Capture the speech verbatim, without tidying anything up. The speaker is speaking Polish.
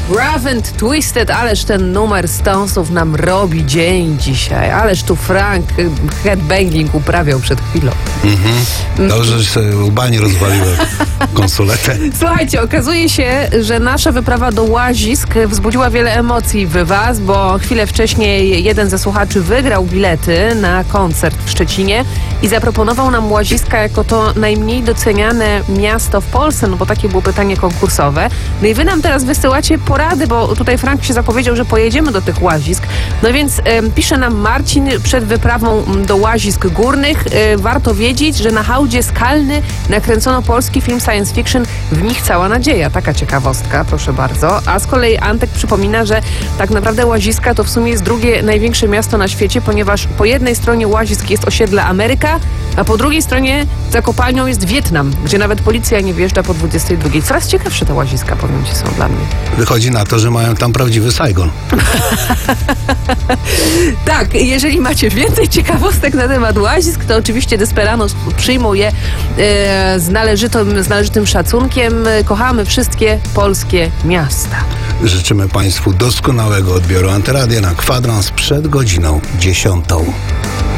Rough and Twisted, ależ ten numer Stonesów nam robi dzień dzisiaj. Ależ tu Frank headbanging uprawiał przed chwilą. Mhm. Dobrze, że sobie łba nie rozwaliłem konsuletę. Słuchajcie, okazuje się, że nasza wyprawa do Łazisk wzbudziła wiele emocji w was, bo chwilę wcześniej jeden ze słuchaczy wygrał bilety na koncert w Szczecinie i zaproponował nam Łaziska jako to najmniej doceniane miasto w Polsce, no bo takie było pytanie konkursowe. No i wy nam teraz wysyłacie porady, bo tutaj Frank się zapowiedział, że pojedziemy do tych Łazisk. No więc y, pisze nam Marcin przed wyprawą do Łazisk Górnych. Y, warto wiedzieć, że na hałdzie Skalny nakręcono polski film science fiction W nich cała nadzieja. Taka ciekawostka, proszę bardzo. A z kolei Antek przypomina, że tak naprawdę Łaziska to w sumie jest drugie największe miasto na świecie, ponieważ po jednej stronie Łazisk jest osiedle Ameryka, a po drugiej stronie za kopalnią jest Wietnam, gdzie nawet policja nie wjeżdża po dwudziestej drugiej. Coraz ciekawsze te Łaziska, powiem ci, są dla mnie. Wychodzi na to, że mają tam prawdziwy Saigon. Tak, jeżeli macie więcej ciekawostek na temat Łazisk, to oczywiście Desperados przyjmą je e, z, należytym, z należytym szacunkiem. Kochamy wszystkie polskie miasta. Życzymy Państwu doskonałego odbioru Antyradia na kwadrans przed godziną dziesiątą.